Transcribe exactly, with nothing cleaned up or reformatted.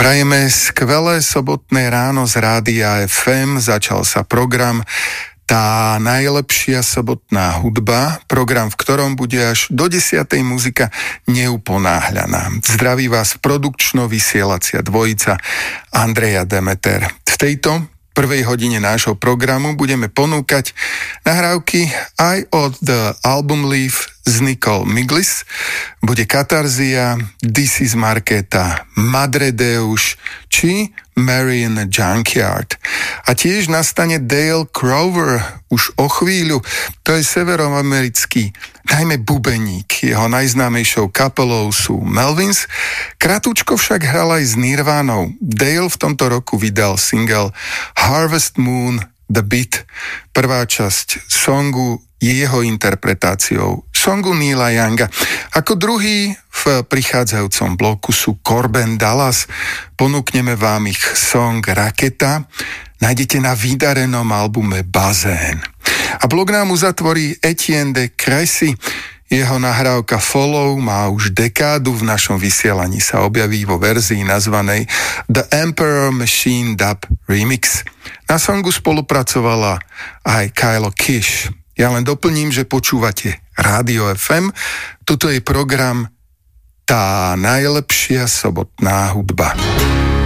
Prajeme skvelé sobotné ráno z Rádia ef em, začal sa program Tá najlepšia sobotná hudba, program, v ktorom bude až do desiatej muzika neuponáhľaná. Zdraví vás produkčno-vysielacia dvojica Andreja Demeter. V tejto prvej hodine nášho programu budeme ponúkať nahrávky aj od The Album Leaf z Nicole Miglis, bude Katarzia, This is Markéta, Madre Deus či Marian Junkyard. A tiež nastane Dale Crover už o chvíľu. To je severoamerický, najmä bubeník. Jeho najznámejšou kapelou sú Melvins. Kratučko však hral aj s Nirvánou. Dale v tomto roku vydal single Harvest Moon The Beat. Prvá časť songu je jeho interpretáciou songu Neila Younga. Ako druhý v prichádzajúcom bloku sú Corbin Dallas. Ponúkneme vám ich song Raketa. Nájdete na vydarenom albume Bazén. A blok nám uzatvorí Etienne de Crécy. Jeho nahrávka Follow má už dekádu, v našom vysielaní sa objaví vo verzii nazvanej The Emperor Machine Dub Remix. Na songu spolupracovala aj Kylo Kish. Ja len doplním, že počúvate Rádio ef em. Toto je program Tá najlepšia sobotná hudba.